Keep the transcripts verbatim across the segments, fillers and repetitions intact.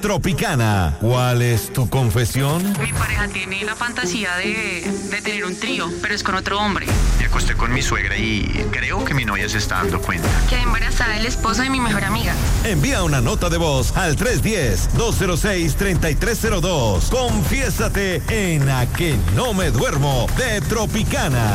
Tropicana. ¿Cuál es tu confesión? Mi pareja tiene la fantasía de, de tener un trío, pero es con otro hombre. Me acosté con mi suegra y creo que mi novia se está dando cuenta. Quedé embarazada del esposo de mi mejor amiga. Envía una nota de voz al tres uno cero, dos cero seis, tres tres cero dos. Confiésate en A Que No Me Duermo de Tropicana.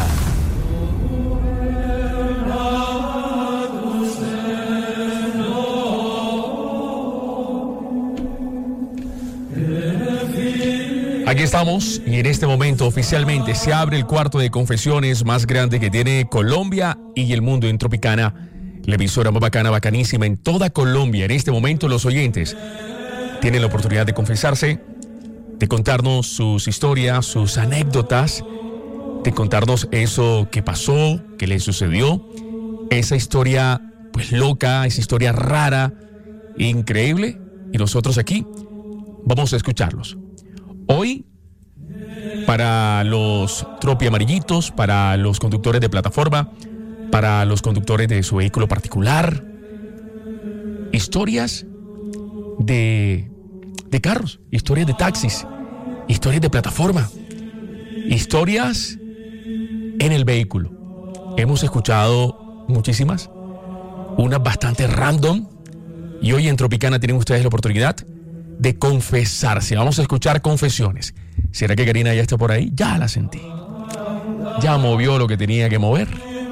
Aquí estamos y en este momento oficialmente se abre el cuarto de confesiones más grande que tiene Colombia y el mundo en Tropicana, la emisora más bacana, bacanísima en toda Colombia. En este momento los oyentes tienen la oportunidad de confesarse, de contarnos sus historias, sus anécdotas, de contarnos eso que pasó, que les sucedió, esa historia pues loca, esa historia rara, increíble, y nosotros aquí vamos a escucharlos. Hoy, para los tropi amarillitos, para los conductores de plataforma, para los conductores de su vehículo particular, historias de, de carros, historias de taxis, historias de plataforma, historias en el vehículo. Hemos escuchado muchísimas, unas bastante random, y hoy en Tropicana tienen ustedes la oportunidad de confesarse. Vamos a escuchar confesiones. ¿Será que Karina ya está por ahí? Ya la sentí. Ya movió lo que tenía que mover.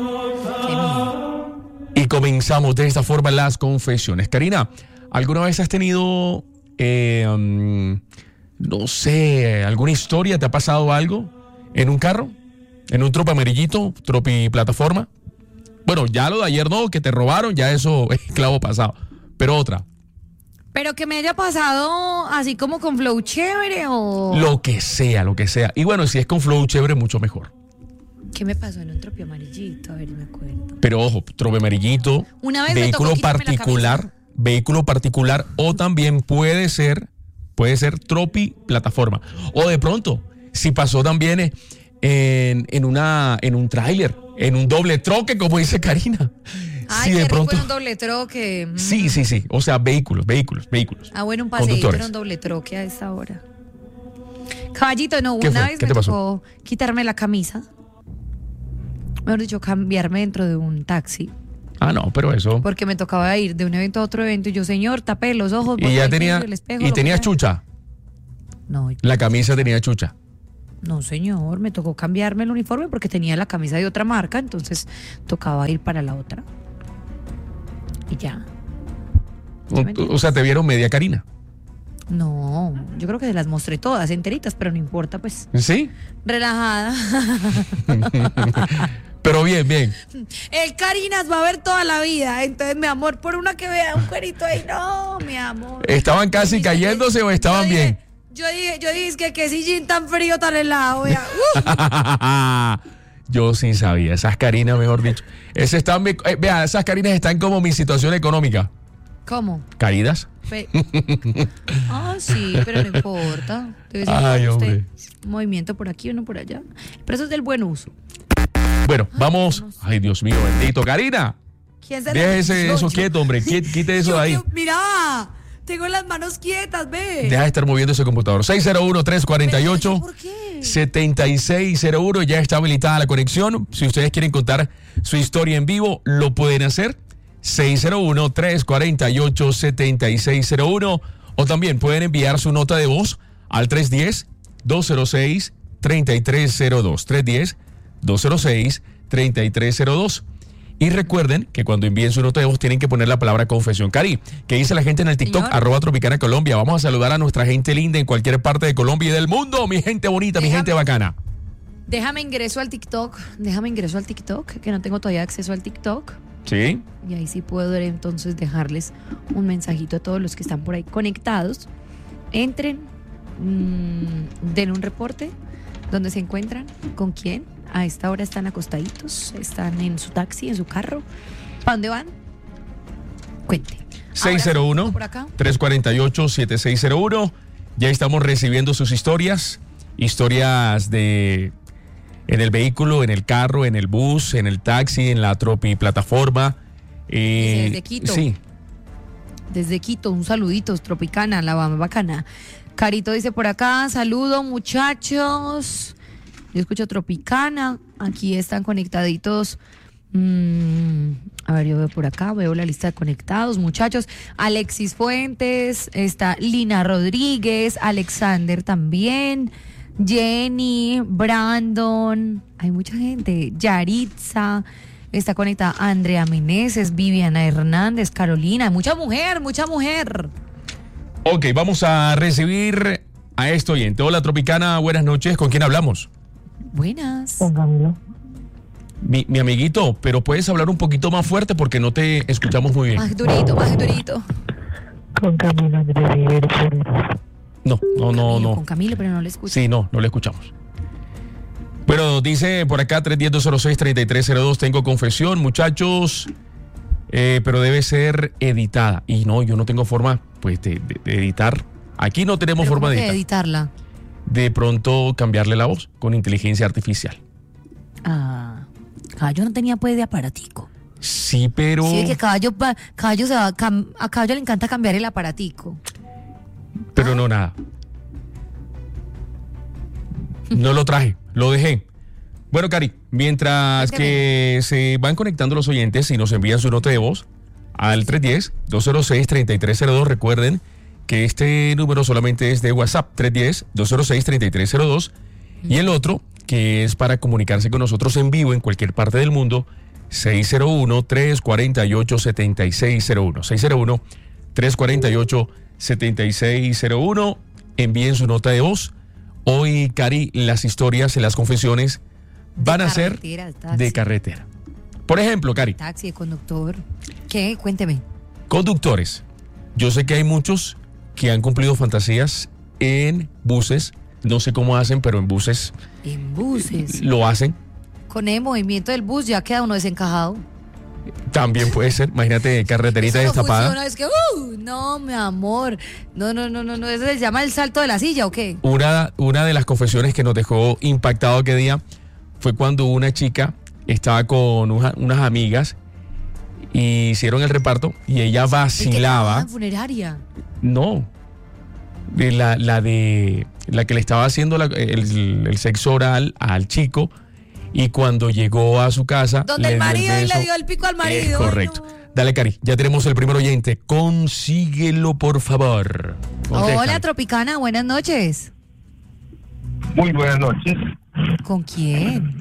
Y comenzamos de esta forma las confesiones. Karina, ¿alguna vez has tenido, eh, um, no sé, alguna historia? ¿Te ha pasado algo en un carro? ¿En un tropi amarillito, tropi plataforma? Bueno, ya lo de ayer no, que te robaron, ya eso es clavo pasado. Pero otra. Pero que me haya pasado así como con flow chévere o... Lo que sea, lo que sea. Y bueno, si es con flow chévere, mucho mejor. ¿Qué me pasó en un tropi amarillito? A ver, me acuerdo. Pero ojo, tropi amarillito, Una vez vehículo me tocó quitarme particular, vehículo particular, o también puede ser, puede ser tropi plataforma. O de pronto, si pasó también en, en, una, en un tráiler, en un doble troque, como dice Karina. Ay, sí, qué de pronto. rico, un doble troque. Mm. Sí, sí, sí. O sea, vehículos, vehículos, vehículos. Ah, bueno, un paseíto en un doble troque a esa hora. Caballito, no, ¿Qué una fue? vez ¿Qué me te pasó? tocó quitarme la camisa. Mejor dicho, cambiarme dentro de un taxi. Ah, no, pero eso. Porque me tocaba ir de un evento a otro evento y yo, señor, tapé los ojos. Y ya el tenía. vidrio, el espejo, ¿Y lo tenías que sea. chucha? No, La camisa tenía chucha. no, señor, me tocó cambiarme el uniforme porque tenía la camisa de otra marca, entonces tocaba ir para la otra. Y ya. O, o sea, te vieron media Karina. No, yo creo que se las mostré todas enteritas, pero no importa, pues. ¿Sí? Relajada. Pero bien, bien. El Carinas va a ver toda la vida. Entonces, mi amor, por una que vea un cuerito ahí, no, mi amor. ¿Estaban casi Dice cayéndose que- o estaban yo dije- bien? Yo dije, yo dije, es que qué sillín tan frío, tan helado. Vea. Uh. Yo sí sabía. Esas Karinas, mejor dicho. Esas están, eh, vea, esas Karinas están como mi situación económica. ¿Cómo? ¿Caídas? Pe- ah, sí, pero no importa. Debe ser Ay, usted hombre. un movimiento por aquí, uno por allá. Pero eso es del buen uso. Bueno, vamos. Ay, Dios mío, bendito. Karina, ¿Quién se deje ese- Yo- eso yo- quieto, hombre. Quite, quite eso yo- de ahí. yo- Mira, tengo las manos quietas, ve. Deja de estar moviendo ese computador. seis cero uno, tres cuatro ocho, ¿Por qué? siete seis cero uno. Ya está habilitada la conexión. Si ustedes quieren contar su historia en vivo, lo pueden hacer. seis cero uno, tres cuatro ocho, siete seis cero uno. O también pueden enviar su nota de voz al tres uno cero, dos cero seis, tres tres cero dos. tres uno cero, dos cero seis, tres tres cero dos. Y recuerden que cuando envíen su nota de voz tienen que poner la palabra confesión. Cari, ¿qué dice la gente en el TikTok? Señor. Arroba Tropicana Colombia. Vamos a saludar a nuestra gente linda en cualquier parte de Colombia y del mundo. Mi gente bonita, mi Déjame- gente bacana. Déjame ingreso al TikTok. Déjame ingreso al TikTok, que no tengo todavía acceso al TikTok. Sí. Y ahí sí puedo entonces dejarles un mensajito a todos los que están por ahí conectados. Entren, mmm, den un reporte. ¿Dónde se encuentran? ¿Con quién? A esta hora están acostaditos, están en su taxi, en su carro. ¿Para dónde van? Cuente. seis cero uno, por acá. tres cuatro ocho, siete seis cero uno. Ya estamos recibiendo sus historias. Historias de en el vehículo, en el carro, en el bus, en el taxi, en la tropi plataforma. Eh, Desde Quito. Sí. desde Quito, un saludito, Tropicana, la Bamba Bacana. Carito dice por acá, saludo muchachos. Yo escucho Tropicana, aquí están conectaditos. Mm, a ver, yo veo por acá, veo la lista de conectados, muchachos. Alexis Fuentes, está Lina Rodríguez, Alexander también, Jenny, Brandon, hay mucha gente, Yaritza, está conectada Andrea Meneses, Viviana Hernández, Carolina, mucha mujer, mucha mujer. Ok, vamos a recibir a este oyente. Hola Tropicana, buenas noches, ¿con quién hablamos? Buenas. Con Camilo. Mi, mi amiguito, pero puedes hablar un poquito más fuerte porque no te escuchamos muy bien. Más durito, más durito. Con Camilo Andrés Rivero. No, no, no, Camilo, no. Con Camilo, pero no le escucho. Sí, no, no le escuchamos. Bueno, dice por acá tres uno cero, dos cero seis, tres tres cero dos, tengo confesión, muchachos, eh, pero debe ser editada. Y no, yo no tengo forma, pues, de, de, de editar. Aquí no tenemos ¿Pero forma cómo de que editar. editarla? De pronto cambiarle la voz con inteligencia artificial. Ah, Caballo no tenía pues de aparatico. Sí, pero... Sí, es que Caballo, pa- Caballo se va, cam- a Caballo le encanta cambiar el aparatico. Pero no nada. No lo traje, lo dejé. Bueno, Cari, mientras que se van conectando los oyentes y nos envían su nota de voz al tres uno cero, dos cero seis, tres tres cero dos, recuerden que este número solamente es de WhatsApp, tres uno cero, dos cero seis, tres tres cero dos, y el otro, que es para comunicarse con nosotros en vivo en cualquier parte del mundo, seis cero uno, tres cuatro ocho, siete seis cero uno, seis cero uno, tres cuatro ocho, siete seis cero uno, envíen su nota de voz. Hoy, Cari, las historias y las confesiones van a ser carretera, taxi. de carretera. Por ejemplo, Cari, Taxi, de conductor. ¿Qué? Cuénteme. conductores. Yo sé que hay muchos que han cumplido fantasías en buses. No sé cómo hacen, pero en buses En buses. lo hacen. Con el movimiento del bus ya queda uno desencajado. También puede ser. Imagínate, carreterita Eso no destapada. funciona, es que, uh, no, mi amor. No, no, no, no, no. ¿Eso se llama el salto de la silla o qué? Una, una de las confesiones que nos dejó impactado aquel día fue cuando una chica estaba con una- unas amigas y hicieron el reparto y ella El que trabaja vacilaba. en funeraria. No. De la, la de la que le estaba haciendo la- el, el sexo oral al chico, y cuando llegó a su casa Donde le el dio marido y beso. le dio el pico al marido. Es correcto. Ay, no. Dale, Cari, ya tenemos el primer oyente. Consíguelo, por favor. Contéstale. Hola, Tropicana, buenas noches. Muy buenas noches, ¿Con quién?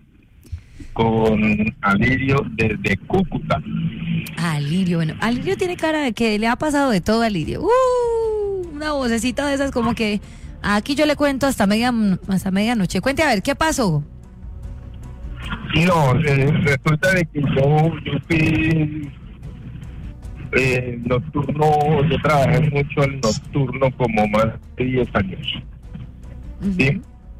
con Alirio desde Cúcuta. Alirio, bueno, Alirio tiene cara de que le ha pasado de todo a Alirio. Uh, una vocecita de esas como que aquí yo le cuento hasta media hasta medianoche. Cuente a ver, ¿qué pasó? No, eh, resulta de que yo, yo fui eh, nocturno, yo trabajé mucho en nocturno como más de diez años. ¿Sí?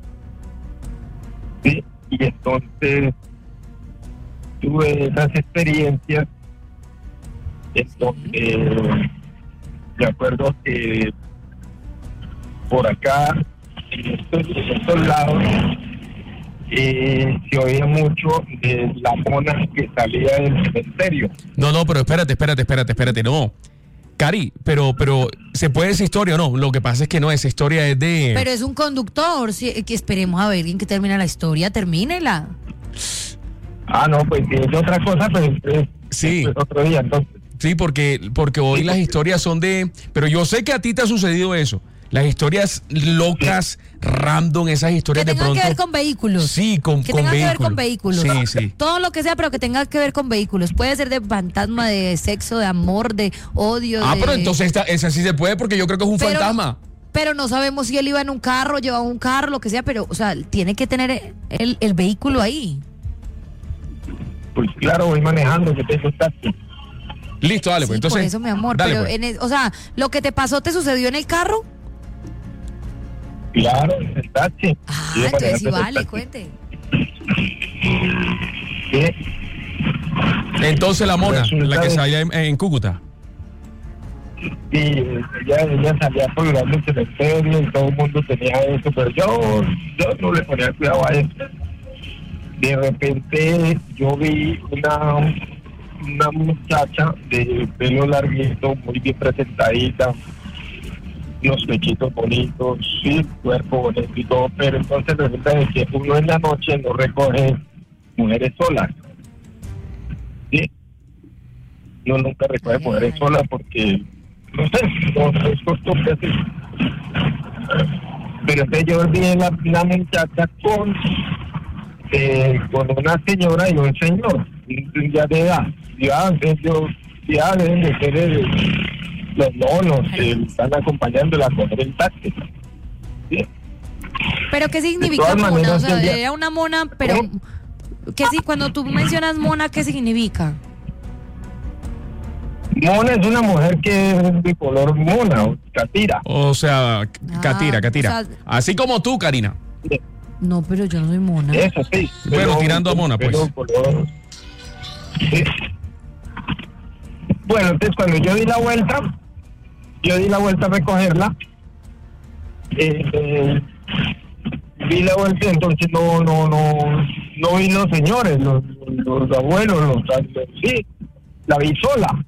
¿Sí? Y entonces tuve esas experiencias. Entonces, eh, me acuerdo que por acá, en estos, en estos lados, eh, se oía mucho de la mona que salía del cementerio. No, no, pero espérate, espérate, espérate, espérate, no. Cari, pero, pero, ¿se puede esa historia o no? Lo que pasa es que no, esa historia es de... Pero es un conductor, sí, que esperemos a ver en qué termina la historia, termínela. Ah, no, pues si es otra cosa, pues es, Sí. es otro día, entonces. Sí, porque, porque hoy las historias son de... Pero yo sé que a ti te ha sucedido eso. Las historias locas, random, esas Que historias de tengan pronto... que ver con vehículos. Sí, con, Que con tenga que ver vehículos. con vehículos. Sí, sí. Todo lo que sea, pero que tenga que ver con vehículos. Puede ser de fantasma, de sexo, de amor, de odio. Ah, de- pero entonces esta, esa sí se puede porque yo creo que es un Pero- fantasma. Pero no sabemos si él iba en un carro, llevaba un carro, lo que sea, pero, o sea, tiene que tener el, el vehículo ahí. Pues claro, voy manejando, yo tengo taxi. Listo, dale, pues Sí, entonces... por eso, mi amor. Dale, Pero, pues. en el- o sea, lo que te pasó, ¿te sucedió en el carro? Claro, en el taxi. Ah, Yo entonces sí manejando el vale, taxi. cuente. Sí. Entonces la mona, Resulta la que de- salía en, en Cúcuta. Sí, ella, ella salía colgando el cementerio y todo el mundo tenía eso, pero yo, yo no le ponía cuidado a eso. De repente yo vi una una muchacha de pelo larguito, muy bien presentadita, unos pechitos bonitos, sí, cuerpo bonito y todo, pero entonces resulta de que uno en la noche no recoge mujeres solas, ¿sí? Uno nunca recoge mujeres solas porque, no sé, no, no es costumbre así. Pero entonces yo vi la, la muchacha con, eh, con una señora y un señor, ya de edad, ya, yo, ya deben de ser el, los monos que están acompañándola con el taxi. ¿Sí? ¿Pero qué significa todas mona? maneras, O sea, ella- era una mona, pero... ¿Qué sí, cuando tú mencionas mona, qué significa? Mona es una mujer que es de color mona, o catira. O sea, Catira, Catira. o sea- Así como tú, Karina. No, pero yo no soy mona. Eso sí. Bueno, tirando a mona, pues. pero color- sí. Bueno, entonces cuando yo di la vuelta, yo di la vuelta a recogerla, eh, eh, di la vuelta, entonces no, no, no, no vi los señores, los, los abuelos, los, los sí, la vi sola.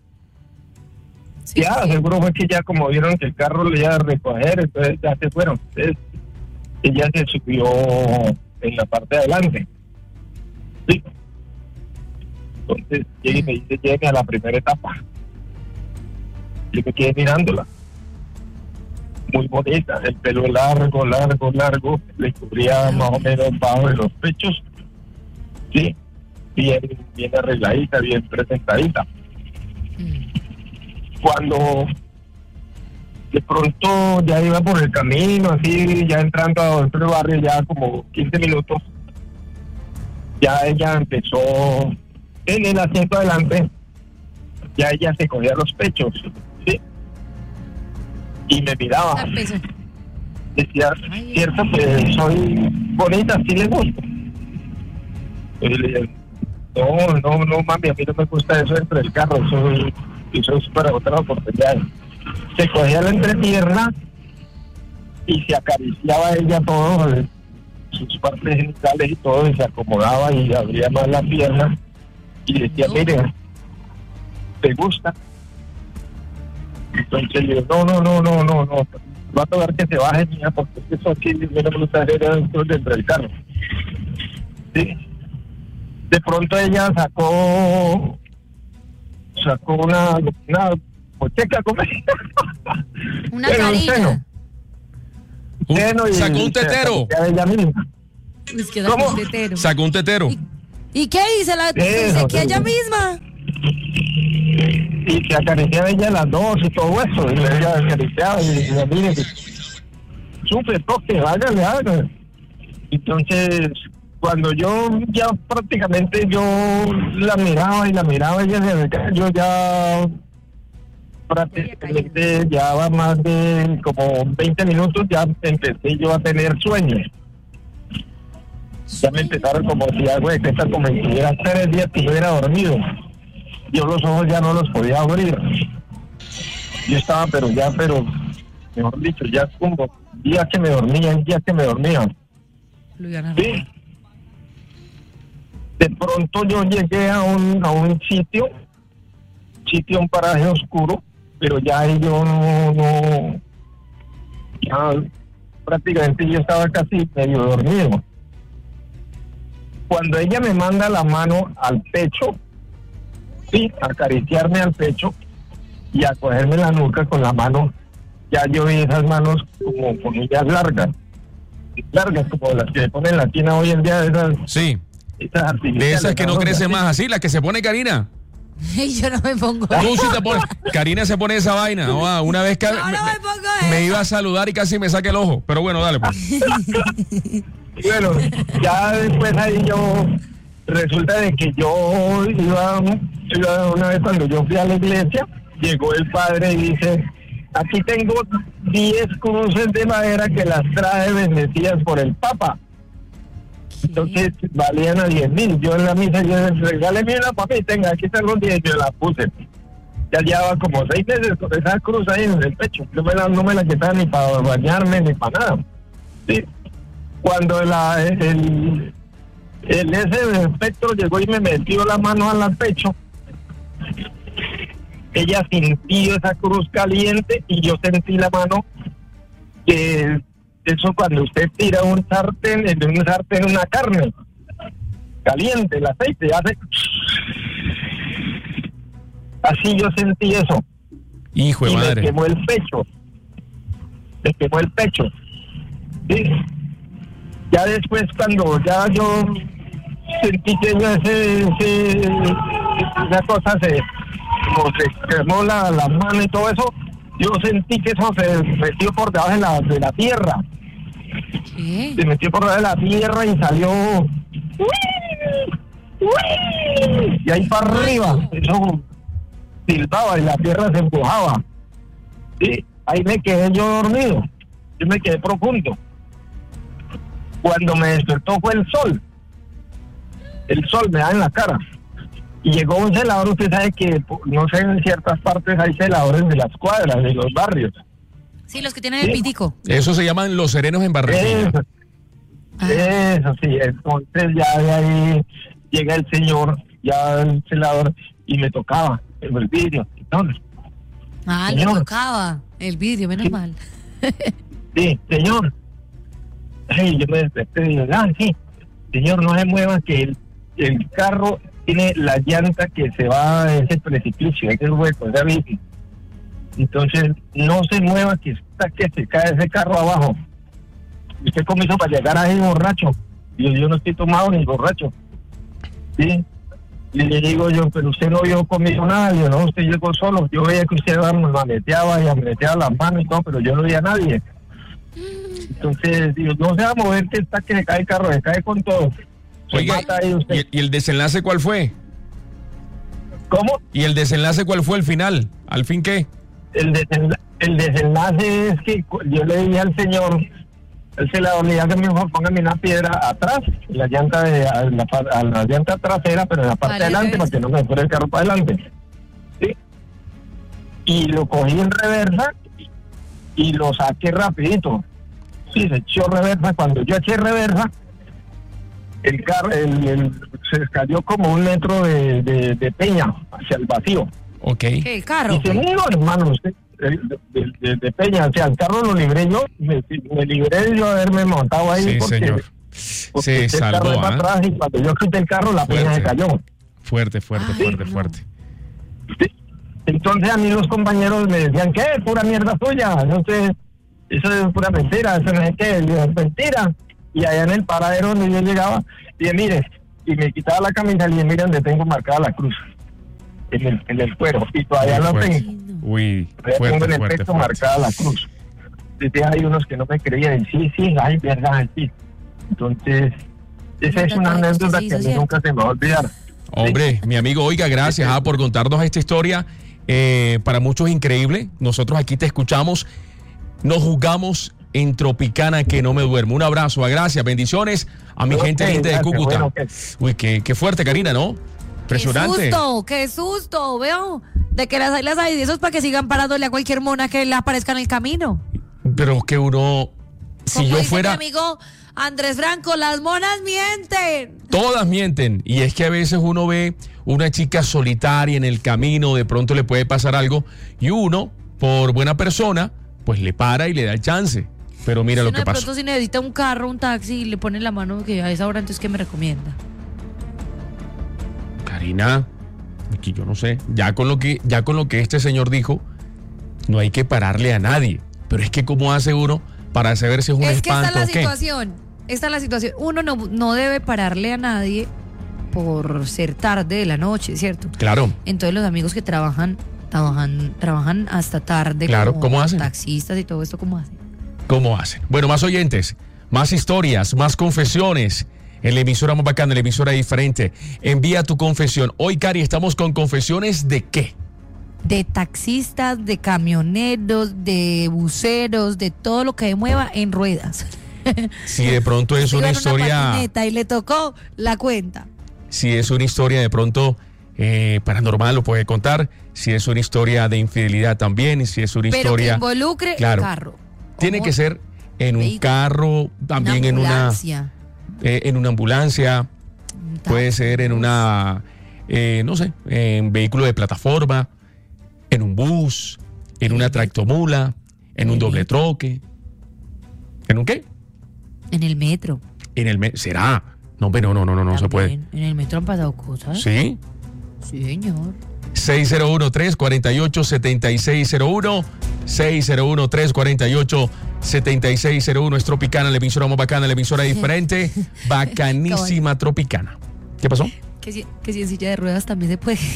Sí, Ya, sí. seguro fue que ya como vieron que el carro le iba a recoger, entonces ya se fueron. Entonces, ella se subió en la parte de adelante. Sí. Entonces, llega y me dice, llegue a la primera etapa. Yo me quedé mirándola. Muy bonita, el pelo largo, largo, largo, le cubría más o menos bajo de los pechos. Sí, bien, bien arregladita, bien presentadita. Mm. Cuando de pronto ya iba por el camino, así, ya entrando a otro barrio, ya como quince minutos, ya ella empezó en el asiento adelante, ya ella se cogía los pechos, ¿sí? Y me miraba, Ah, peso. decía, Ay, cierto que soy bonita, sí le gusta. Y le dije, no, no, no, mami, a mí no me gusta eso dentro del carro, eso, eso es para otra oportunidad. Se cogía la entrepierna y se acariciaba ella todo, eh, sus partes genitales y todo, y se acomodaba y abría más la pierna y decía, No. mire, ¿te gusta? Entonces yo digo, no, no, no, no, no, no, va a tocar que se baje, niña, porque eso aquí no me gusta hacer dentro del carro. Sí. De pronto ella sacó sacó una una pocheca como Una Bueno, un carita. seno. Un- Seno y- sacó un y se tetero. acariciaba ella misma. Uy, es que da ¿Cómo? un tetero. Sacó un tetero. ¿Y, ¿Y qué dice la dice Eso, que ella sí. misma? Y se acariciaba ella las dos y todo eso, y ella acariciaba y decía, mire, supe, toque, hágale, hágale. Entonces, cuando yo ya prácticamente yo la miraba y la miraba, ella se acercaba, yo ya prácticamente ya va más de como veinte minutos, ya empecé yo a tener sueños. Ya me empezaron como si algo de cuenta, como si tuviera tres días que yo hubiera dormido. Yo los ojos ya no los podía abrir. Yo estaba, pero ya, pero, mejor dicho, ya como días que me dormía, días que me dormía. Lo iban a Sí. robar. De pronto yo llegué a un, a un sitio, sitio, un paraje oscuro, pero ya ahí yo no, no, ya prácticamente yo estaba casi medio dormido. Cuando ella me manda la mano al pecho, sí, a acariciarme al pecho y a cogerme la nuca con la mano, ya yo vi esas manos como con uñas largas, largas como las que le ponen en la China hoy en día, esas, Sí. esas De artificiales, esas que no ¿no? crecen más, así, las que se pone Karina. Y yo no me pongo. Tú sí te pones. Karina se pone esa vaina. No, una vez que No, no me, me pongo me eso. iba a saludar y casi me saque el ojo. Pero bueno, dale pues. Bueno, ya después ahí yo, resulta de que yo iba, iba una vez cuando yo fui a la iglesia, llegó el padre y dice, aquí tengo diez cruces de madera que las trae bendecidas por el Papa. Entonces valían a diez mil. Yo en la misa, yo regáleme una, papi, tenga, aquí están los diez, yo la puse. Ya llevaba como seis meses con esa cruz ahí en el pecho. No me la, no me la quitaba ni para bañarme ni para nada. Sí. Cuando la, el, el ese de espectro llegó y me metió la mano al pecho, ella sintió esa cruz caliente y yo sentí la mano que eso cuando usted tira un sartén, en un sartén una carne caliente, el aceite hace así, yo sentí eso. Hijo de y madre. me quemó el pecho, me quemó el pecho. Sí. Ya después cuando ya yo sentí que ya ese, ese, esa cosa se, como se quemó la, la mano y todo eso, yo sentí que eso se metió por debajo de la, de la tierra. ¿Qué? Se metió por debajo de la tierra y salió y ahí para arriba, eso silbaba y la tierra se empujaba. Sí, ahí me quedé yo dormido, yo me quedé profundo. Cuando me despertó fue el sol. El sol me da en la cara. Y llegó un celador, usted sabe que, no sé, en ciertas partes hay celadores de las cuadras, de los barrios. Sí, los que tienen Sí. el pitico. Eso se llaman los serenos en Barranquilla. Eso, Ah. eso sí. Entonces ya de ahí llega el señor, ya el celador, y me tocaba el vidrio. Entonces, Ah, le Señor. tocaba el vídeo, menos Sí. mal. sí, señor. Ay, yo me desperté y digo, ah, sí, señor, no se mueva, que el, el carro tiene la llanta que se va a ese precipicio, ese hueco, esa bici. Entonces, no se mueva, que está que se cae ese carro abajo. ¿Y usted cómo hizo para llegar ahí borracho? Y yo, yo no estoy tomado ni borracho. ¿Sí? Y le digo yo, pero usted no vio conmigo nada. Y yo, no, usted llegó solo. Yo veía que usted me maneteaba y maneteaba las manos y todo, pero yo no vi a nadie. Entonces, digo, no se va a mover, que está que se cae el carro, se cae con todo. Se Oiga, mata ahí usted. ¿y el, y el desenlace cuál fue? ¿Cómo? ¿Y el desenlace cuál fue al final? ¿Al fin qué? El, desenla- el desenlace es que cu- yo le dije al señor, el celador, le dije que mi hijo póngame una piedra atrás, en la llanta de, a la, par- a la llanta trasera, pero en la parte Vale, de adelante, ya para que no me fuera el carro para adelante. ¿Sí? Y lo cogí en reversa y, y lo saqué rapidito. Sí, se echó reversa. Cuando yo eché reversa, el carro el, el- se cayó como un metro de, de, de peña hacia el vacío. Ok. ¿Qué? El carro. Y seguro, hermano, usted, de, de- de- de peña, o sea, el carro lo libré yo, me, me libré de yo haberme montado ahí. Sí, porque, señor. porque Se el carro salvó, es para ¿ah? atrás y cuando yo quité el carro, la peña se Fuerte. cayó. Fuerte, fuerte, Ay, fuerte, no. fuerte. Sí. Entonces a mí los compañeros me decían, ¿qué? Pura mierda tuya, no sé, eso es pura mentira, eso no es qué, yo, es mentira. Y allá en el paradero donde yo llegaba, dije, mire, y me quitaba la camisa y dije, mire donde tengo marcada la cruz, en el, en el cuero, y todavía no Fuerte. tengo, Uy, todavía tengo fuerte, en el fuerte, pecho fuerte. marcada la cruz. Entonces hay unos que no me creían, y sí, sí, ay, verdad, sí. Entonces, esa es una Usted anécdota se que a hizo mí nunca se me va a olvidar. Hombre, mi amigo, oiga, gracias ah, por contarnos esta historia. Eh, para muchos increíble. Nosotros aquí te escuchamos. Nos juzgamos en Tropicana que no me duermo. Un abrazo, ah, gracias, bendiciones a mi Ok, gente linda de gracias, Cúcuta. bueno, ok. Uy, qué, qué fuerte, Karina, ¿no? Impresionante. ¡Qué susto! ¡Qué susto! Veo de que las hay, las hay. Eso es para que sigan parándole a cualquier mona que le aparezca en el camino. Pero que uno, si Como yo dice fuera, mi amigo Andrés Franco, las monas mienten. todas mienten. Y es que a veces uno ve una chica solitaria en el camino, de pronto le puede pasar algo, y uno, por buena persona, pues le para y le da el chance. Pero mira Si lo uno que de pasó. pronto si necesita un carro, un taxi y le pone la mano que a esa hora, entonces ¿qué me recomienda? Karina, aquí yo no sé, ya con lo que, ya con lo que este señor dijo, no hay que pararle a nadie. Pero es que cómo hace uno para saber si es un Es que esta es espanto la o qué. situación. Esta es la situación. Uno no, no debe pararle a nadie por ser tarde de la noche, ¿cierto? Claro. Entonces los amigos que trabajan, trabajan, trabajan hasta tarde, Claro, como ¿cómo hacen? taxistas y todo esto, ¿cómo hacen? ¿Cómo hacen? Bueno, más oyentes, más historias, más confesiones. En la emisora más bacana, en la emisora diferente. Envía tu confesión. Hoy, Cari, estamos con confesiones de qué. De taxistas, de camioneros, de buceros, de todo lo que mueva en ruedas. Si de pronto es Iba una en historia, patineta y le tocó la cuenta. si es una historia de pronto eh, paranormal, lo puede contar. Si es una historia de infidelidad también. Si es una Pero que historia, involucre claro, el carro. tiene Como que ser en un vehículo, carro, también en una, ambulancia, eh, en una ambulancia. un Puede taxi, ser en una, eh, no sé, en vehículo de plataforma, en un bus, en una tractomula, en un doble troque. ¿En un qué? En el metro. En el metro. ¿Será? No, pero no, no, no, no, no se puede. En el metro han pasado cosas. ¿Sí? Sí, señor. seis cero uno, tres cuatro ocho, siete seis cero uno. seis cero uno, tres cuatro ocho, siete seis cero uno. Es Tropicana, la emisora más bacana, la emisora diferente. Bacanísima Tropicana. ¿Qué pasó? Que si, que si en silla de ruedas también se puede.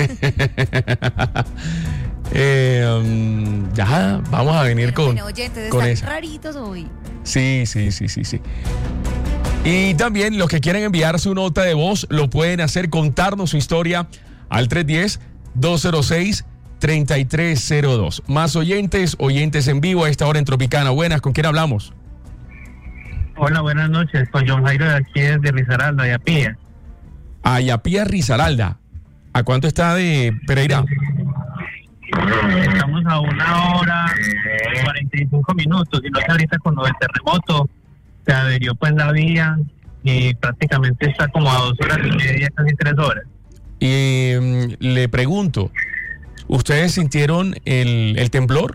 eh, um, ya, vamos a venir con, bueno, oyentes, con están esa. raritos hoy. Sí, sí, sí, sí, sí. Y también los que quieren enviar su nota de voz lo pueden hacer, contarnos su historia al tres uno cero, dos cero seis, tres tres cero dos. Más oyentes, oyentes en vivo a esta hora en Tropicana. Buenas, ¿con quién hablamos? Hola, buenas noches. Con John Jairo de aquí desde Risaralda, Ayapía. Ayapía, Risaralda. ¿A cuánto está de Pereira? Estamos a una hora cuarenta y cinco minutos. Y no sé, ahorita con lo del terremoto se adherió pues la vía y prácticamente está como a dos horas y media, casi tres horas. Y um, le pregunto, ¿ustedes sintieron el, el temblor?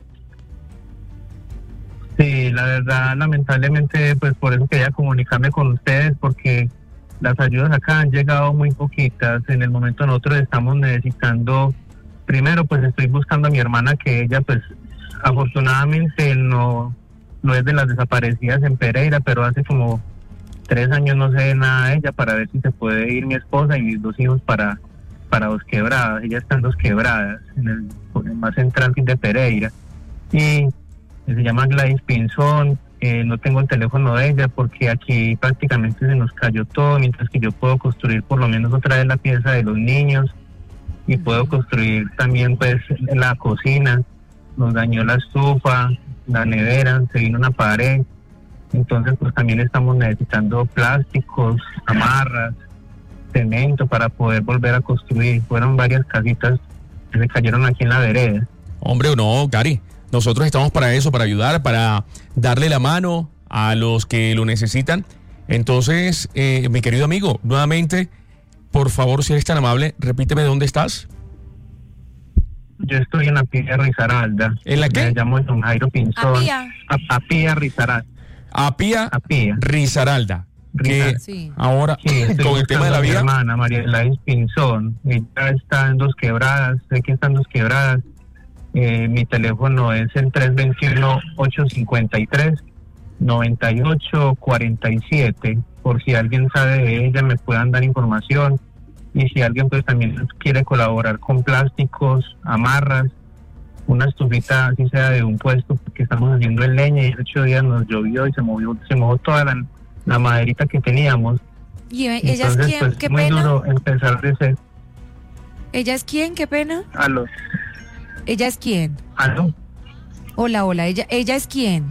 Sí, la verdad, lamentablemente, pues por eso quería comunicarme con ustedes, porque las ayudas acá han llegado muy poquitas. En el momento nosotros estamos necesitando, primero pues estoy buscando a mi hermana, que ella pues afortunadamente no, no es de las desaparecidas en Pereira, pero hace como tres años no sé de nada de ella, para ver si se puede ir mi esposa y mis dos hijos para, para Dos Quebradas. Ella está en Dos Quebradas, en el, en el más central de Pereira. Y se llama Gladys Pinzón. Eh, no tengo el teléfono de ella porque aquí prácticamente se nos cayó todo, mientras que yo puedo construir por lo menos otra vez la pieza de los niños y puedo construir también pues la cocina. Nos dañó la estufa, la nevera, se vino una pared. Entonces pues también estamos necesitando plásticos, amarras, cemento para poder volver a construir. Fueron varias casitas que se cayeron aquí en la vereda. Hombre, o no, Cari. Nosotros estamos para eso, para ayudar, para darle la mano a los que lo necesitan. Entonces, eh, mi querido amigo, nuevamente, por favor, si eres tan amable, repíteme de dónde estás. Yo estoy en Apía, Risaralda. ¿En la qué? Me llamo Don Jairo Pinzón. Apía. A- Apía, Risaralda. Apía, Apía. Risaralda. Que Sí. ahora, Sí, estoy con el tema de buscando la a mi vida, hermana, María Gladys Pinzón. Ella está en Dos Quebradas. Sé que está en Dos Quebradas. Eh, mi teléfono es el tres dos uno, ocho cinco tres, nueve ocho cuatro siete. Por si alguien sabe de ella, me puedan dar información. Y si alguien pues también quiere colaborar con plásticos, amarras, una estufita así sea de un puesto, porque estamos haciendo en leña y en ocho días nos llovió y se movió, se mojó toda la, la maderita que teníamos. ¿Y ella Entonces, es quién? pues, ¿Qué muy pena? duro empezar de ser. ¿Ella es quién? ¿Qué pena? Aló, ¿Ella es quién? aló. Hola, hola. ¿Ella, ella es quién?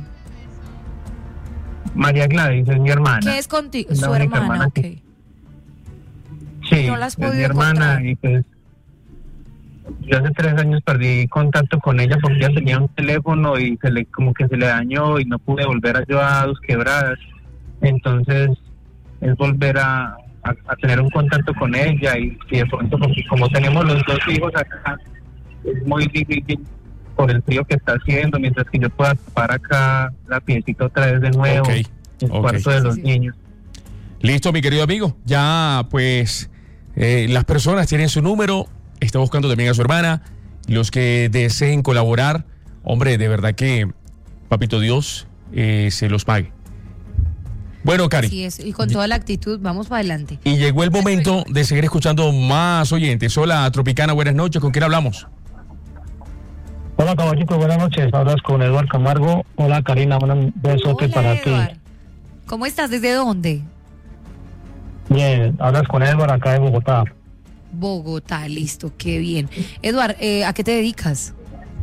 María Gladys es mi hermana. ¿Qué es contigo? Es la Su única hermana, hermana ok. que- Sí, no la has es mi podido hermana encontrar. y pues yo hace tres años perdí contacto con ella porque ella tenía un teléfono y se le como que se le dañó y no pude volver a yo a Dos Quebradas. Entonces es volver a, a, a tener un contacto con ella y, y de pronto porque como tenemos los dos hijos acá es muy difícil por el frío que está haciendo, mientras que yo pueda tapar acá la piecita otra vez de nuevo, Ok, el ok. cuarto de los Sí, sí. niños. listo, mi querido amigo. Ya, pues, eh, las personas tienen su número. Está buscando también a su hermana. Los que deseen colaborar, hombre, de verdad que, papito Dios, eh, se los pague. Bueno, Cari. Así es, y con toda la actitud, vamos para adelante. Y llegó el momento de seguir escuchando más oyentes. Hola, Tropicana, buenas noches. ¿Con quién hablamos? Hola, caballito, buenas noches. Hablas con Eduardo Camargo. Hola, Karina, un besote Hola, para Eduard. ti. ¿Cómo estás? ¿Desde dónde? Bien, hablas con Eduardo acá de Bogotá. Bogotá, listo, qué bien. Eduard, eh, ¿a qué te dedicas?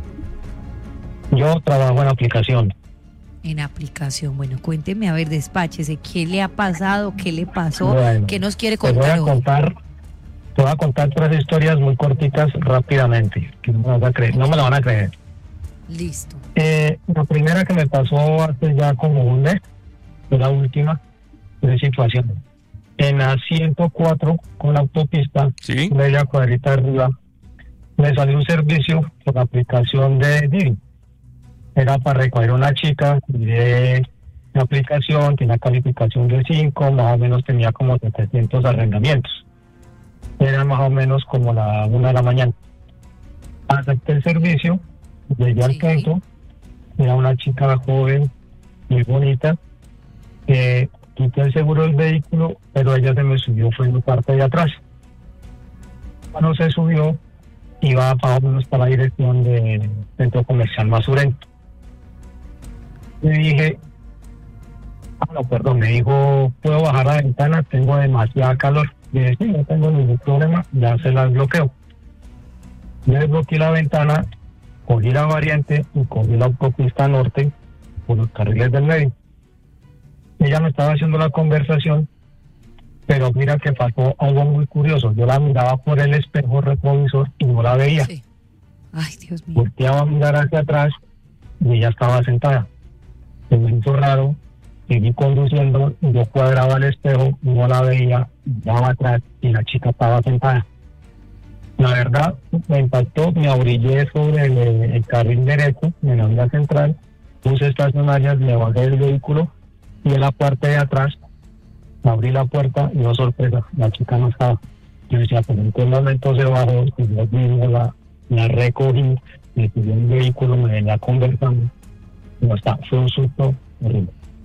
Yo trabajo en aplicación. En aplicación. Bueno, cuénteme, a ver, despáchese. ¿Qué le ha pasado? ¿Qué le pasó? Bueno, ¿Qué nos quiere Te voy contar a hoy? contar, te voy a contar tres historias muy cortitas rápidamente, que no me, vas a creer, no me lo van a creer. Listo. Eh, la primera que me pasó hace ya como un mes, fue la última de situación. En la ciento cuatro con la autopista, Sí. media cuadrita arriba, me salió un servicio por la aplicación de Didi. Era para recoger a una chica de la aplicación, tenía calificación de cinco, más o menos tenía como setecientos arrendamientos. Era más o menos como la una de la mañana. Acepté el servicio, llegué al Sí. punto, era una chica joven, muy bonita, que quité el seguro del vehículo, pero ella se me subió, fue en la parte de atrás. Cuando se subió, iba más o menos para la dirección del Centro Comercial Masurento. Le dije, ah, no, perdón, me dijo, ¿puedo bajar la ventana? Tengo demasiada calor. Le dije, sí, no tengo ningún problema, ya se la desbloqueo. Le desbloqueé la ventana, cogí la variante y cogí la autopista norte por los carriles del medio. Ella me estaba haciendo la conversación, pero mira que pasó algo muy curioso. Yo la miraba por el espejo retrovisor y no la veía. Sí. Ay, Dios mío. Volteaba a mirar hacia atrás y ella estaba sentada. Se me hizo raro, seguí conduciendo, yo cuadraba el espejo, no la veía, miraba atrás y la chica estaba sentada. La verdad, me impactó, me abrillé sobre el, el carril derecho, en la vía central, puse estacionarias, me bajé del vehículo y en la parte de atrás abrí la puerta y no, sorpresa, la chica no estaba. Yo decía, pero en qué momento se bajó, y yo mismo la, la recogí, me subí el vehículo, me venía conversando. No está, fue un susto horrible.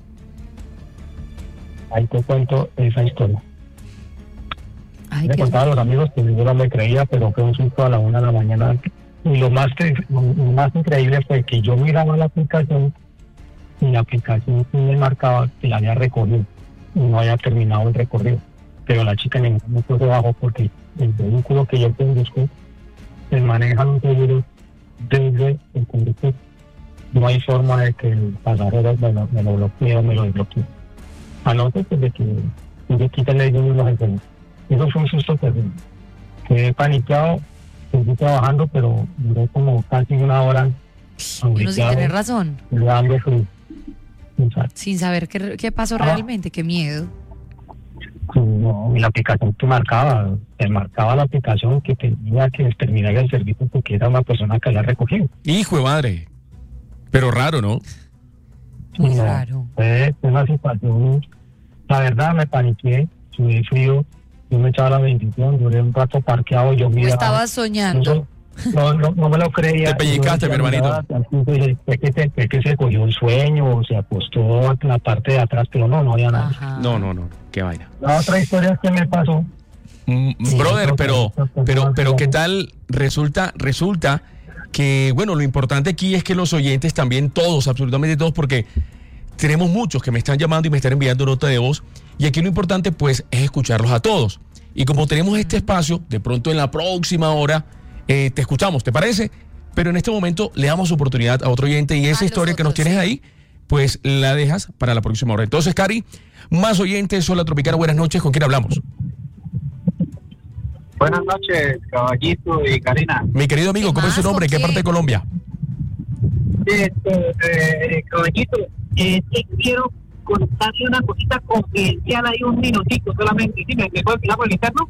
Ahí te cuento esa historia. Ay, Le Dios contaba a mío. los amigos que yo no me creía, pero fue un susto a la una de la mañana. Y lo más, que, lo más increíble fue que yo miraba la aplicación y la aplicación sí me marcaba que la había recogido y no había terminado el recorrido. Pero la chica en ningún momento se bajó porque el vehículo que yo conduzco se maneja un seguro desde el conductor. No hay forma de que el pasajero me lo, me lo bloquee o me lo desbloquee. A no ser pues, de que yo quite el leyendo los enfermos. Eso fue un susto terrible. Quedé paniqueado, seguí trabajando, pero duré como casi una hora Uno sin tener razón, dando frío. Exacto. sin saber qué, qué pasó Ah. realmente, qué miedo. No, y la aplicación que marcaba, te marcaba la aplicación que tenía que terminar el servicio porque era una persona que había recogido. Hijo de madre. Pero raro, ¿no? Muy No, raro. Fue una situación, la verdad me paniqué, sudé frío, yo me echaba la bendición, duré un rato parqueado, yo ¿O miraba. estabas soñando? No, no, no me lo creía. Te pellizcaste, Yo mi hermanito. miraba, entonces, Es que, se, es que se cogió un sueño o se acostó en la parte de atrás, pero no, no había nada. Ajá. No, no, no. Qué vaina. La otra historia que me pasó, Mm, Sí. Brother, pero, Otras pero, personas pero no. ¿qué tal? Resulta, resulta que, bueno, lo importante aquí es que los oyentes también, todos, absolutamente todos, porque tenemos muchos que me están llamando y me están enviando nota de voz, y aquí lo importante, pues, es escucharlos a todos. Y como tenemos este espacio, de pronto en la próxima hora, eh, te escuchamos, ¿te parece? Pero en este momento le damos oportunidad a otro oyente y esa A historia los que nos otros, tienes sí. ahí, pues la dejas para la próxima hora. Entonces, Cari, más oyentes, Hola Tropicana, buenas noches, ¿con quién hablamos? Buenas noches, Caballito y Karina. Mi querido amigo, ¿Qué ¿cómo es su más? nombre? ¿En qué ¿Con parte de quién? Colombia? Este, eh, Caballito, eh, te quiero contarle una cosita confidencial ahí, un minutito solamente. ¿Sí me, me puedo fijar por el interno?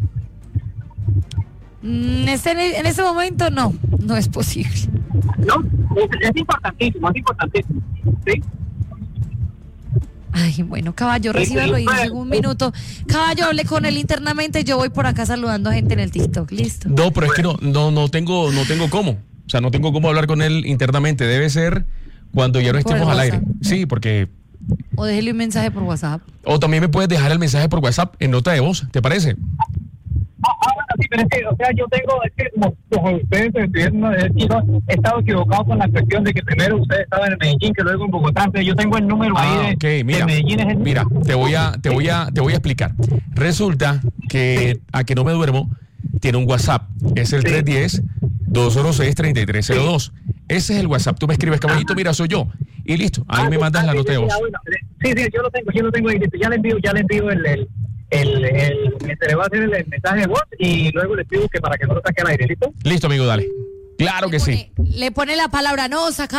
Mm, este- en ese momento no, no es posible. No, es, es importantísimo, es importantísimo. ¿Sí? Ay, bueno, caballo, Sí, recíbalo sí, y pues. en un minuto. Caballo, hable con él internamente, yo voy por acá saludando a gente en el TikTok, listo. No, pero es que no, no, no tengo, no tengo cómo. O sea, no tengo cómo hablar con él internamente. Debe ser cuando ya no Por estemos el al aire. WhatsApp. Sí, porque. O déjele un mensaje por WhatsApp. O también me puedes dejar el mensaje por WhatsApp en nota de voz, ¿te parece? Ah, ah, bueno, sí, pero es que, o sea, yo tengo, es que como, como ustedes estuvieron, eh, yo he estado equivocado con la cuestión de que primero ustedes estaban en Medellín, que luego en Bogotá, entonces yo tengo el número Ah, ahí de, ok, mira, de Medellín. Es el mira, mismo. te voy a, te voy a, te voy a explicar. Resulta que a que no me duermo tiene un WhatsApp, es el Sí. tres uno cero, dos cero seis, tres tres cero dos. Ese es el WhatsApp. Tú me escribes, caballito, mira, soy yo. Y listo, ahí Ah, me sí, mandas ah, la sí, nota de sí, voz. ah, bueno, sí, sí, yo lo tengo, yo lo tengo ahí, listo, ya le envío, ya le envío el, el, el, el, se le va a hacer el, el mensaje de voz y luego le pido que para que no lo saque al aire, ¿listo? Listo, amigo, dale. Claro que Le sí. pone- Le pone la palabra no sacar.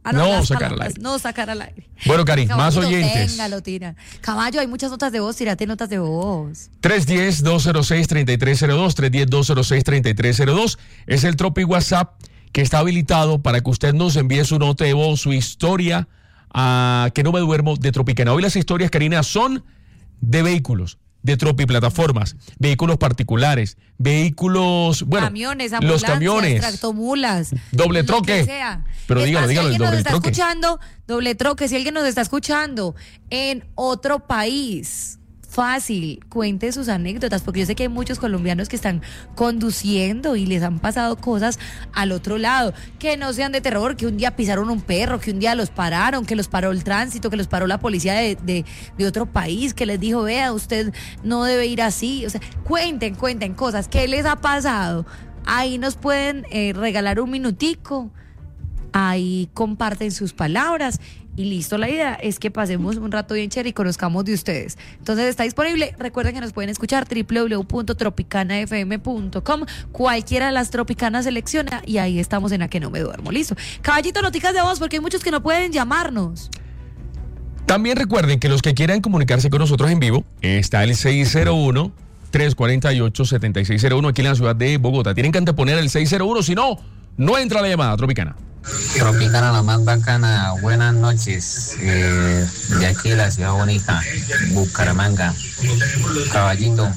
Ah, No, las sacar al palabras, aire. No, sacar al aire. Bueno, Cari, más Caballito, oyentes. Téngalo, tira. Caballo, hay muchas notas de voz, tírate notas de voz. tres uno cero, dos cero seis, tres tres cero dos, tres uno cero, dos cero seis, tres tres cero dos. Es el Tropi WhatsApp que está habilitado para que usted nos envíe su nota de voz, su historia, a que no me duermo de Tropicana. Hoy las historias, Karina, son de vehículos, de tropiplataformas, vehículos particulares, vehículos, bueno, camiones, los ambulancias, camiones, tractomulas, doble lo troque. que sea. Pero Es dígalo, más, dígalo, si el alguien doble nos está troque. escuchando, doble troque, si alguien nos está escuchando en otro país, fácil, cuente sus anécdotas, porque yo sé que hay muchos colombianos que están conduciendo y les han pasado cosas al otro lado, que no sean de terror, que un día pisaron un perro, que un día los pararon, que los paró el tránsito, que los paró la policía de, de, de otro país, que les dijo, vea, usted no debe ir así. O sea, cuenten, cuenten cosas, ¿qué les ha pasado? Ahí nos pueden eh, regalar un minutico, ahí comparten sus palabras y listo. La idea es que pasemos un rato bien chévere y conozcamos de ustedes. Entonces está disponible, recuerden que nos pueden escuchar doble u doble u doble u punto tropicana f m punto com, cualquiera de las tropicanas selecciona y ahí estamos en A Que No Me Duermo. Listo. Caballito, noticas de voz, porque hay muchos que no pueden llamarnos. También recuerden que los que quieran comunicarse con nosotros en vivo, está el seis cero uno, tres cuatro ocho, siete seis cero uno aquí en la ciudad de Bogotá. Tienen que anteponer el seis cero uno, si no, no entra la llamada Tropicana. Tropicana, la más bacana, buenas noches, eh, de aquí de la ciudad bonita, Bucaramanga. Caballito,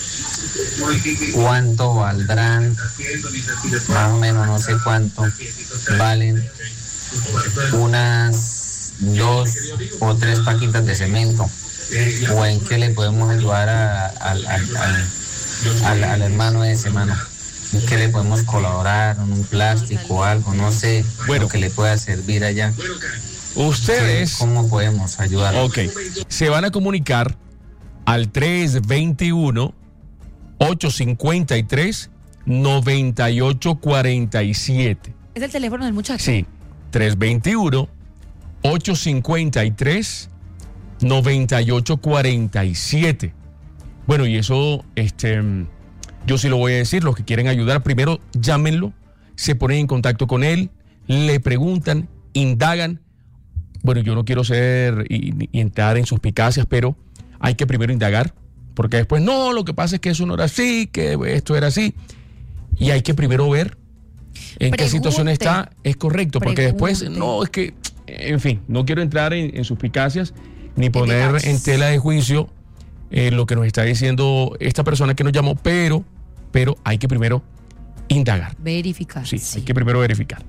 ¿cuánto valdrán? Más o menos, no sé cuánto valen unas dos o tres paquitas de cemento, o en qué le podemos ayudar a- al, al, al, al, al hermano de ese mano. ¿En qué le podemos colaborar? ¿En un plástico o algo? No sé, Bueno. lo que le pueda servir allá. Ustedes, ¿Cómo podemos ayudar? ok, se van a comunicar al tres dos uno, ocho cinco tres, nueve ocho cuatro siete. Es el teléfono del muchacho. Sí, tres dos uno, ocho cinco tres, nueve ocho cuatro siete. Bueno, y eso, este, yo sí lo voy a decir, los que quieren ayudar, primero llámenlo, se ponen en contacto con él, le preguntan, indagan. Bueno, yo no quiero ser y, y entrar en suspicacias, pero hay que primero indagar, porque después, no, lo que pasa es que eso no era así, que esto era así, y hay que primero ver en qué situación Pregunte. está, es correcto, porque después, Pregunte. no, es que, en fin, no quiero entrar en, en suspicacias ni poner debates. en tela de juicio eh, lo que nos está diciendo esta persona que nos llamó, pero, pero hay que primero indagar. Verificar. Sí, hay que primero verificar.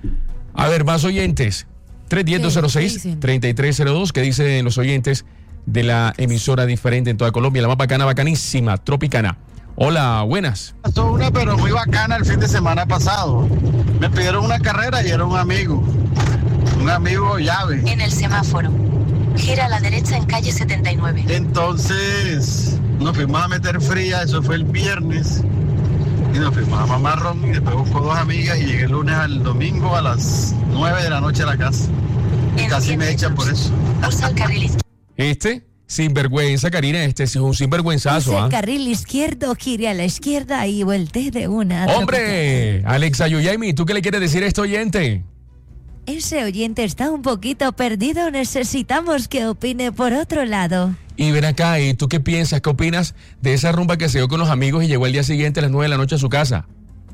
A ver, más oyentes. tres uno cero, dos cero seis, tres tres cero dos. ¿Qué dicen los oyentes de la emisora diferente en toda Colombia? La más bacana, bacanísima, Tropicana. Hola, buenas. Pasó una, pero muy bacana el fin de semana pasado. Me pidieron una carrera y era un amigo. Un amigo llave. En el semáforo. Gira a la derecha en calle setenta y nueve. Entonces nos fuimos a meter fría, eso fue el viernes. Y nos fuimos a Mamarrón y después busco dos amigas y llegué el lunes al domingo a las nueve de la noche a la casa. Y casi me echan por eso. Usa el carril izquierdo. Este, sinvergüenza, Karina, este sí es un sinvergüenzazo, Use ¿ah? el carril izquierdo, gire a la izquierda y voltee de una. a otra. ¡Hombre! Alexa Yuyaimi, ¿tú qué le quieres decir a este oyente? Ese oyente está un poquito perdido, necesitamos que opine por otro lado. Y ven acá, ¿y tú qué piensas? ¿Qué opinas de esa rumba que se dio con los amigos y llegó el día siguiente a las nueve de la noche a su casa?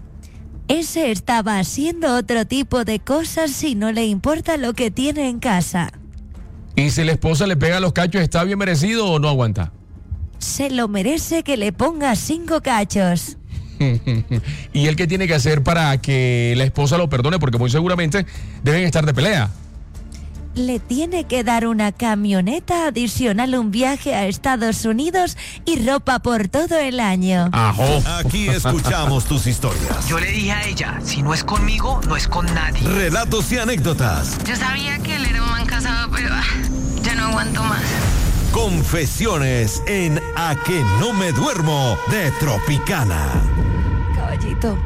Ese estaba haciendo otro tipo de cosas si no le importa lo que tiene en casa. Y si la esposa le pega los cachos, ¿está bien merecido o no aguanta? Se lo merece que le ponga cinco cachos. ¿Y él qué tiene que hacer para que la esposa lo perdone? Porque muy seguramente deben estar de pelea. Le tiene que dar una camioneta adicional, un viaje a Estados Unidos y ropa por todo el año. Ajo. Aquí escuchamos tus historias. Yo le dije a ella, si no es conmigo, no es con nadie. Relatos y anécdotas. Yo sabía que él era un man casado, pero ah, ya no aguanto más. Confesiones en A Que No Me Duermo de Tropicana. Caballito.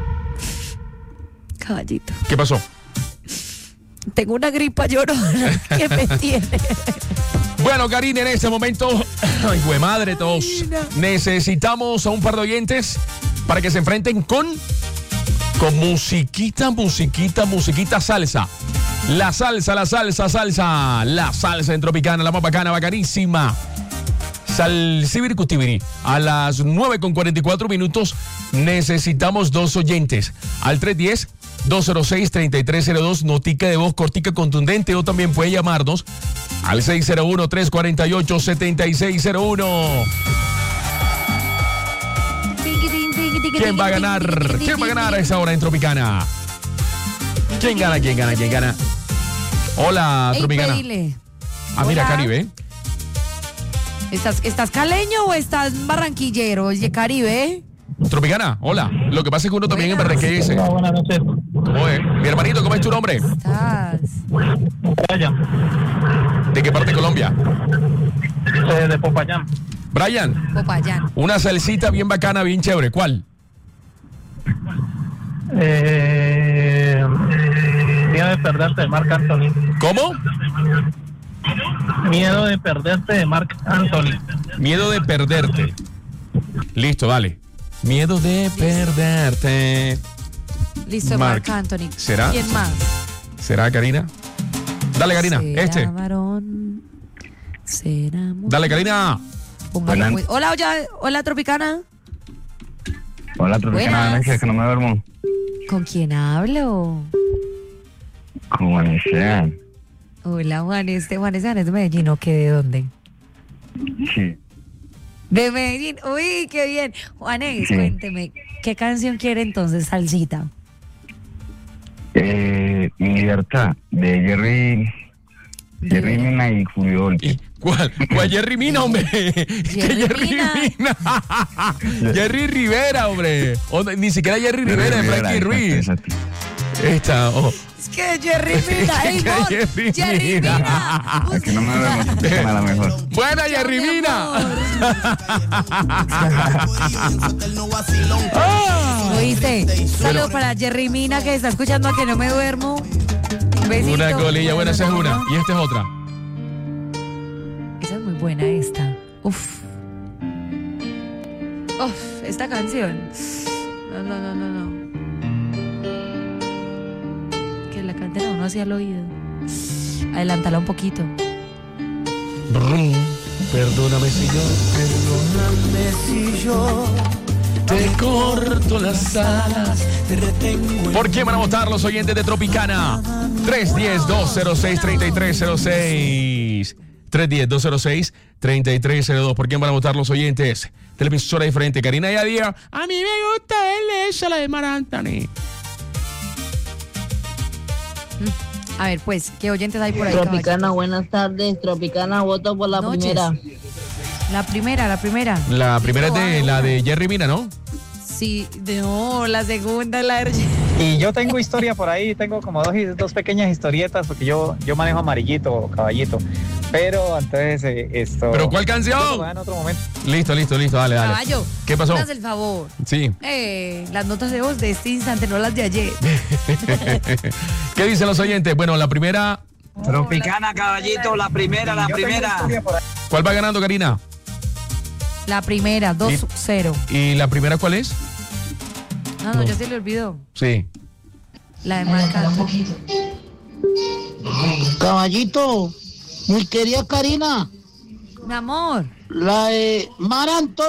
Caballito. ¿Qué pasó? Tengo una gripa llorona que me tiene. Bueno, Karina, en este momento, ay, güey madre, todos necesitamos a un par de oyentes para que se enfrenten con, con musiquita, musiquita, musiquita salsa. La salsa, la salsa, salsa. La salsa en Tropicana, la más bacana, bacanísima. Salsibiri Cutibiri. A las nueve con cuarenta y cuatro minutos necesitamos dos oyentes. Al tres uno cero, dos cero seis, tres tres cero dos, notica de voz cortica contundente, o también puede llamarnos al seis cero uno, tres cuatro ocho, siete seis cero uno. ¿Quién va a ganar? ¿Quién va a ganar a esa hora en Tropicana? ¿Quién gana? ¿Quién gana? ¿Quién gana? Hola, Ey, Tropicana. pedile. Ah, mira, Hola. Caribe. ¿Estás, ¿Estás caleño o estás barranquillero? Oye, Caribe. Tropicana, hola. Lo que pasa es que uno también en Buenas. Barranquilla. Hola, buenas noches. ¿Cómo es? Mi hermanito, ¿cómo es tu nombre? Estás. Brian, ¿De qué parte de Colombia? eh, de Popayán. Brian, Popayán. una salsita bien bacana, bien chévere. ¿Cuál? Eh, miedo de perderte de Marc Anthony. ¿Cómo? Miedo de perderte de Marc Anthony. Miedo de perderte. Listo, dale. Miedo de perderte. Listo, Marc. Marc Anthony. ¿Será? ¿Quién más? ¿Será, Karina? Dale, Karina. ¿Será Este. varón? ¿Será mujer? Dale, Karina. Póngalo, Buenas. pues. Hola, hola, hola, Tropicana. Hola, Tropicana, Buenas. buenas noches, que no me duermo. ¿Con quién hablo? Como Esteban. Hola, Juan. Este Juan Esteban es de Medellín, ¿o qué? ¿De dónde? Sí. De Medellín. Uy, qué bien. Juanes, Sí. cuénteme, ¿qué canción quiere entonces, salsita? Eh, Mi libertad, de Jerry. Jerry Mina y Julio Volpi. ¿Y cuál? ¿Cuál Jerry Mina, hombre? ¿Qué Jerry Mina. Mina? Jerry Rivera, hombre. O, ni siquiera Jerry Rivera, de Frankie Ruiz. Esta, oh. Es que Jerry Mina, ey, Que Mon, Jerry Jerry Mina. Mina. Es que no me duermo, Tropicana, a la mejor. Buena, Jerry mi Mina. ¿Oíste? Saludos para Jerry Mina, que está escuchando a Que No Me Duermo. Un besito. Una colilla, buena, esa es una. Y esta es otra. Esa es muy buena, esta. Uf. Uf, esta canción. No, no, no, no, no. Que la canten a uno hacia el oído. Adelántala un poquito. Brum. Perdóname si yo, perdóname si yo te corto las alas, te retengo. ¿Por quién van a votar los oyentes de Tropicana? tres uno cero, dos cero seis, tres tres cero seis. tres uno cero, dos cero seis, tres tres cero dos. ¿Por quién van a votar los oyentes? Televisora diferente. Karina Yadia. A mí me gusta él, esa la de Marc Anthony. A ver, pues, ¿qué oyentes hay por ahí? Tropicana, caballito? buenas tardes. Tropicana, voto por la Noches. primera. La primera, la primera. La primera es de la de Jerry Mina, ¿no? Sí, no, la segunda es la de... Y yo tengo historia por ahí, tengo como dos, dos pequeñas historietas, porque yo, yo manejo amarillito o caballito. Pero entonces eh, esto... ¿Pero cuál canción? Eso lo voy a dar en otro momento. Listo, listo, listo, dale, dale. Caballo. ¿Qué pasó? Haz el favor. Sí. Eh, las notas de voz de este instante, no las de ayer. ¿Qué dicen los oyentes? Bueno, la primera. Tropicana, caballito, la primera, la primera. ¿Cuál va ganando, Karina? La primera, dos cero. ¿Y la primera cuál es? Ah, no, ya se le olvidó. Sí. La de Marc Anthony. Caballito, mi querida Karina. Mi amor. La de Marc Anthony